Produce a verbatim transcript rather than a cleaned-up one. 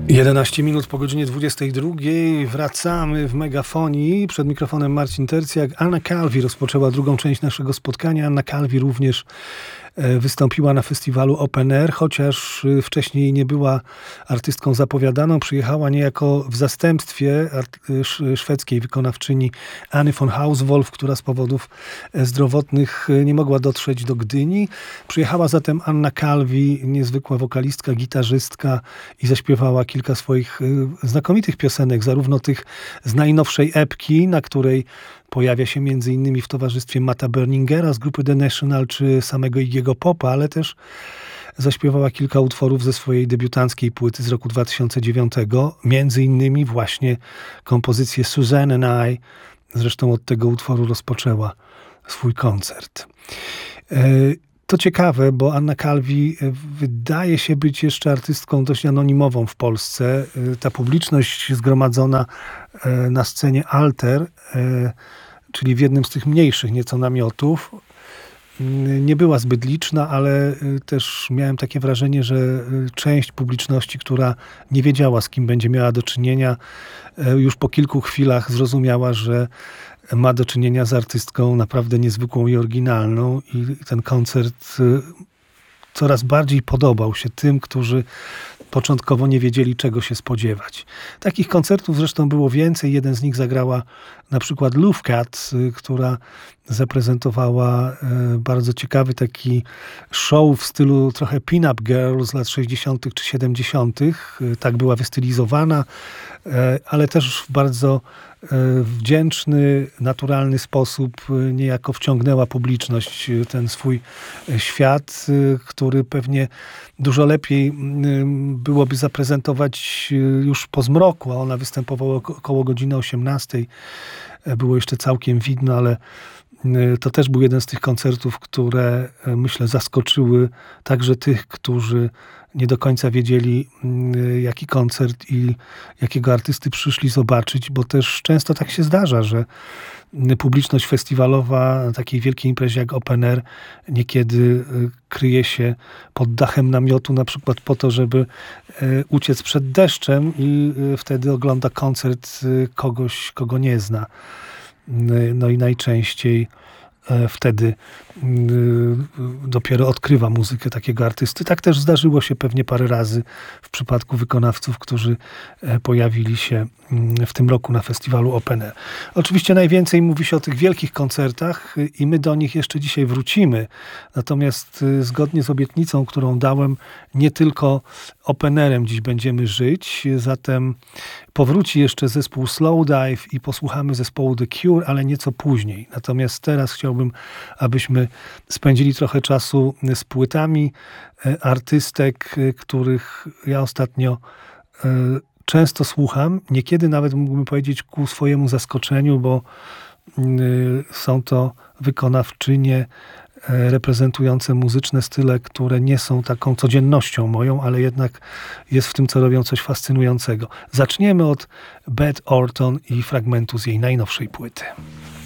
jedenaście minut po godzinie dwudziestej drugiej. Wracamy w Megafonii. Przed mikrofonem Marcin Tercjak. Anna Calvi rozpoczęła drugą część naszego spotkania. Anna Calvi również wystąpiła na festiwalu Open Air, chociaż wcześniej nie była artystką zapowiadaną. Przyjechała niejako w zastępstwie szwedzkiej wykonawczyni Anny von Hauswolf, która z powodów zdrowotnych nie mogła dotrzeć do Gdyni. Przyjechała zatem Anna Calvi, niezwykła wokalistka, gitarzystka i zaśpiewała kilka swoich znakomitych piosenek, zarówno tych z najnowszej epki, na której pojawia się między innymi w towarzystwie Matta Berningera z grupy The National czy samego Iggy'ego Popa, ale też zaśpiewała kilka utworów ze swojej debiutanckiej płyty z roku dwa tysiące dziewiątego, między innymi właśnie kompozycję Suzanne and I. Zresztą od tego utworu rozpoczęła swój koncert. To ciekawe, bo Anna Calvi wydaje się być jeszcze artystką dość anonimową w Polsce. Ta publiczność zgromadzona na scenie Alter, czyli w jednym z tych mniejszych nieco namiotów, nie była zbyt liczna, ale też miałem takie wrażenie, że część publiczności, która nie wiedziała, z kim będzie miała do czynienia, już po kilku chwilach zrozumiała, że ma do czynienia z artystką naprawdę niezwykłą i oryginalną i ten koncert coraz bardziej podobał się tym, którzy początkowo nie wiedzieli, czego się spodziewać. Takich koncertów zresztą było więcej. Jeden z nich zagrała na przykład Love Cat, która zaprezentowała bardzo ciekawy taki show w stylu trochę pin-up girl z lat sześćdziesiątych czy siedemdziesiątych. Tak była wystylizowana, ale też w bardzo wdzięczny, naturalny sposób niejako wciągnęła publiczność ten swój świat, który pewnie dużo lepiej byłoby zaprezentować już po zmroku, a ona występowała około godziny osiemnastej. Było jeszcze całkiem widno, ale to też był jeden z tych koncertów, które myślę zaskoczyły także tych, którzy nie do końca wiedzieli, jaki koncert i jakiego artysty przyszli zobaczyć, bo też często tak się zdarza, że publiczność festiwalowa na takiej wielkiej imprezie jak Open Air niekiedy kryje się pod dachem namiotu, na przykład po to, żeby uciec przed deszczem i wtedy ogląda koncert kogoś, kogo nie zna. No i najczęściej wtedy dopiero odkrywa muzykę takiego artysty. Tak też zdarzyło się pewnie parę razy w przypadku wykonawców, którzy pojawili się w tym roku na festiwalu Open Air. Oczywiście najwięcej mówi się o tych wielkich koncertach i my do nich jeszcze dzisiaj wrócimy. Natomiast zgodnie z obietnicą, którą dałem, nie tylko Open Airem dziś będziemy żyć, zatem powróci jeszcze zespół Slowdive i posłuchamy zespołu The Cure, ale nieco później. Natomiast teraz chciałbym, abyśmy spędzili trochę czasu z płytami artystek, których ja ostatnio często słucham. Niekiedy nawet mógłbym powiedzieć ku swojemu zaskoczeniu, bo są to wykonawczynie reprezentujące muzyczne style, które nie są taką codziennością moją, ale jednak jest w tym, co robią, coś fascynującego. Zaczniemy od Beth Orton i fragmentu z jej najnowszej płyty.